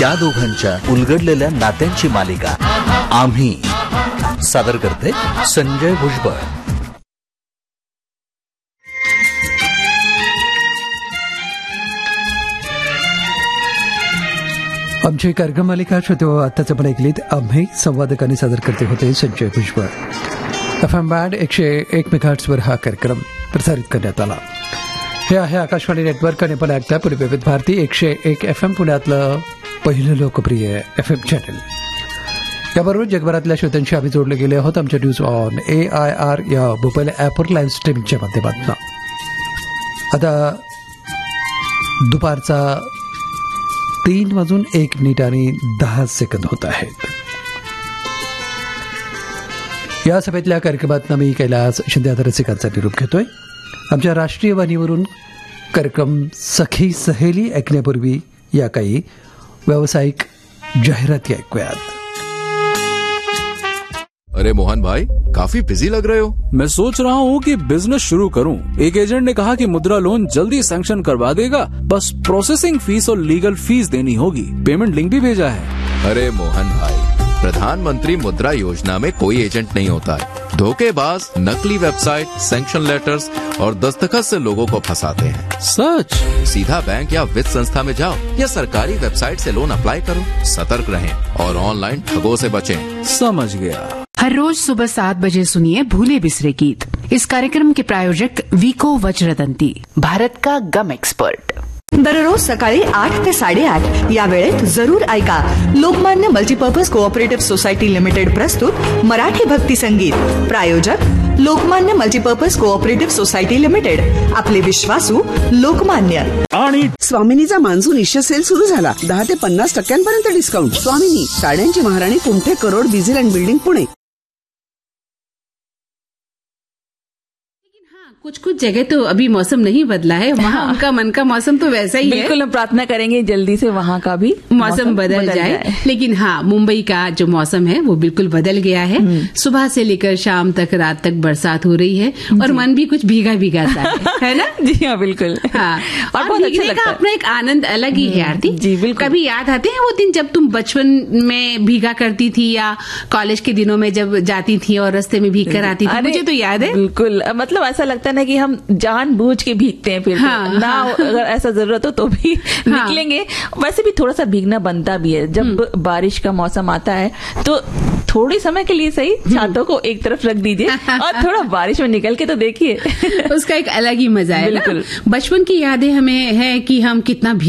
त्या दोघांच्या उलगडलेल्या नात्यांची मालिका आम्ही सादर करते संजय भुजबळ. आमची कार्यक्रम मालिका श्रोतो आत्ताच आपण ऐकलीत. आम्ही संवादकांनी सादर करते होते संजय भुजबळ. FM बँड 101 मेगाहर्ट्झवर हा कार्यक्रम प्रसारित करण्यात आला. हे आहे आकाशवाणी नेटवर्क आणि आपण ऐकता पुणे विविध भारती 101 FM पुण्यातलं पहिलं लोकप्रिय FM चॅनल. याबरोबर जगभरातल्या श्रोत्यांशी आम्ही जोडले गेले आहोत आमच्या न्यूज ऑन AIR या मोबाईल ॲपवर लाईव्ह स्ट्रीमिंगच्या माध्यमातून. आता दुपारचा 3:01 होत आहेत. या सभेतल्या कार्यक्रमात मी कैलास शिंदे आता रसिकांचा निरोप घेतोय. आमच्या राष्ट्रीय वाहिनीवरून कार्यक्रम सखी सहेली ऐकण्यापूर्वी या काही व्यावसायिक जाहिराती ऐकूयात. अरे मोहन भाई, काफी बिजी लग रहे हो. मैं सोच रहा हूँ कि बिजनेस शुरू करूँ. एक एजेंट ने कहा कि मुद्रा लोन जल्दी सैंक्शन करवा देगा, बस प्रोसेसिंग फीस और लीगल फीस देनी होगी. पेमेंट लिंक भी भेजा है. अरे मोहन भाई, प्रधानमंत्री मुद्रा योजना में कोई एजेंट नहीं होता है. धोखेबाज नकली वेबसाइट, सैंक्शन लेटर्स और दस्तखत से लोगों को फंसाते हैं. सच? सीधा बैंक या वित्त संस्था में जाओ या सरकारी वेबसाइट से लोन अप्लाई करो. सतर्क रहें और ऑनलाइन ठगों से बचें. समझ गया. हर रोज सुबह 7 बजे सुनिए भूले बिसरे गीत. इस कार्यक्रम के प्रायोजक विको वज्रदंती, भारत का गम एक्सपर्ट. दररोज सकाळी 8 ते 8:30 या वेळेत जरूर ऐका Lokmanya multipurpose cooperative society limited प्रस्तुत मराठी भक्ती संगीत. प्रायोजक Lokmanya multipurpose cooperative society limited, आपले विश्वासू लोकमान्य. आणि स्वामिनीचा मान्सून इश्य सेल सुरू झाला. 10 ते 50% डिस्काउंट. स्वामिनी, साड्यांची महाराणी, कुंठे crore diesel and building Pune. कुछ जगह तो अभी मौसम नहीं बदला है, वहाँ उनका मन का मौसम तो वैसा ही है. बिल्कुल, हम प्रार्थना करेंगे जल्दी से वहाँ का भी मौसम बदल जाए. लेकिन हाँ, मुंबई का जो मौसम है वो बिल्कुल बदल गया है. सुबह से लेकर शाम तक, रात तक बरसात हो रही है और मन भी कुछ भीगा भीगा सा है ना. जी हाँ, बिल्कुल. हाँ, और बहुत अच्छा लगता है. अपना एक आनंद अलग ही है आरती. जी बिल्कुल. कभी याद आते हैं वो दिन जब तुम बचपन में भीगा करती थी या कॉलेज के दिनों में जब जाती थी और रास्ते में भीग कर आती थी? मुझे तो याद है. बिल्कुल, मतलब ऐसा लगता है ना कि हम जानबूझ के भीगते हैं. फिर ना अगर ऐसा जरूरत हो तो भी निकलेंगे. वैसे भी थोड़ा सा भीगना बनता भी है. जब बारिश का मौसम आता है तो थोड़ी समय के लिए सही छातों को एक तरफ रख दीजिए और थोड़ा बारिश में निकल के तो देखिए. उसका एक अलग ही मजा है. बिल्कुल. बचपन की यादें हमें है कि हम कितना